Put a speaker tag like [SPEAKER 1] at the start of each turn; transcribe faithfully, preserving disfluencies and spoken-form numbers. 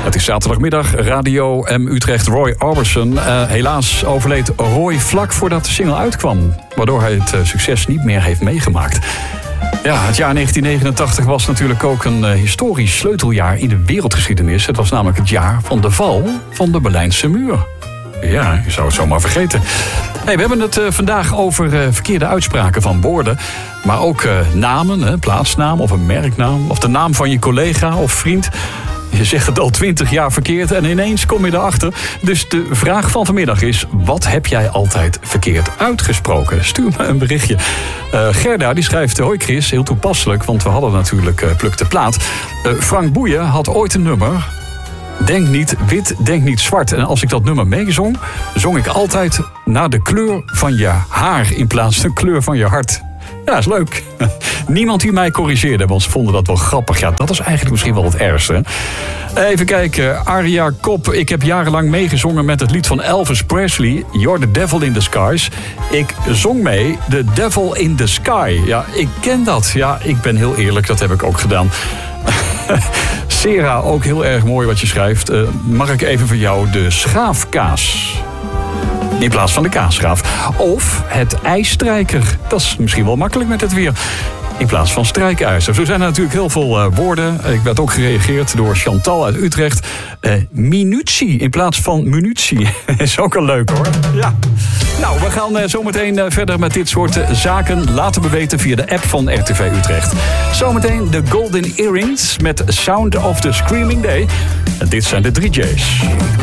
[SPEAKER 1] Het is zaterdagmiddag, Radio M Utrecht. Roy Orbison. Uh, helaas overleed Roy vlak voordat de single uitkwam, waardoor hij het uh, succes niet meer heeft meegemaakt. Ja, het jaar negentien negenentachtig was natuurlijk ook een uh, historisch sleuteljaar in de wereldgeschiedenis. Het was namelijk het jaar van de val van de Berlijnse muur. Ja, je zou het zomaar vergeten. Hey, we hebben het uh, vandaag over uh, verkeerde uitspraken van woorden. Maar ook uh, namen, hè, plaatsnaam of een merknaam. Of de naam van je collega of vriend. Je zegt het al twintig jaar verkeerd en ineens kom je erachter. Dus de vraag van vanmiddag is: wat heb jij altijd verkeerd uitgesproken? Stuur me een berichtje. Uh, Gerda die schrijft: hoi Chris, heel toepasselijk, want we hadden natuurlijk uh, Pluk de Plaat. Uh, Frank Boeien had ooit een nummer. Denk niet wit, denk niet zwart. En als ik dat nummer meezong, zong ik altijd naar de kleur van je haar in plaats van de kleur van je hart. Ja, is leuk. Niemand die mij corrigeerde, want ze vonden dat wel grappig. Ja, dat is eigenlijk misschien wel het ergste. Even kijken. Aria Kop. Ik heb jarenlang meegezongen met het lied van Elvis Presley. You're the Devil in the Skies. Ik zong mee The Devil in the Sky. Ja, ik ken dat. Ja, ik ben heel eerlijk. Dat heb ik ook gedaan. Sera, ook heel erg mooi wat je schrijft. Uh, mag ik even voor jou de schaafkaas? In plaats van de kaasschaaf. Of het ijsstrijker. Dat is misschien wel makkelijk met het weer. In plaats van strijkijzer. Zo zijn er natuurlijk heel veel uh, woorden. Ik werd ook gereageerd door Chantal uit Utrecht. Uh, minutie in plaats van munitie. Is ook een leuk hoor. Ja. Nou, we gaan uh, zometeen uh, verder met dit soort uh, zaken. Laten we weten via de app van R T V Utrecht. Zometeen de Golden Earrings met Sound of the Screaming Day. En dit zijn de drie J's.